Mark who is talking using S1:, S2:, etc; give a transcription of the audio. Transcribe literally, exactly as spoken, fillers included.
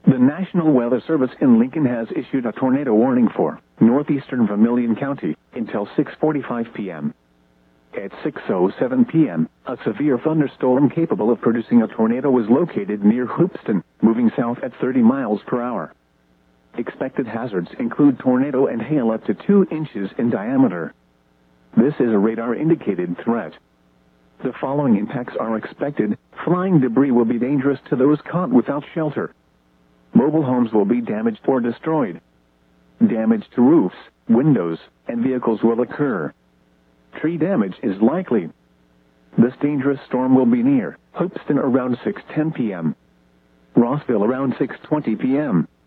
S1: The National Weather Service in Lincoln has issued a tornado warning for northeastern Vermilion County until six forty-five p m At six oh seven p m, a severe thunderstorm capable of producing a tornado was located near Hoopeston, moving south at thirty miles per hour. Expected hazards include tornado and hail up to two inches in diameter. This is a radar-indicated threat. The following impacts are expected. Flying debris will be dangerous to those caught without shelter. Mobile homes will be damaged or destroyed. Damage to roofs, windows, and vehicles will occur. Tree damage is likely. This dangerous storm will be near Hoopeston around six ten p m, Rossville around six twenty p m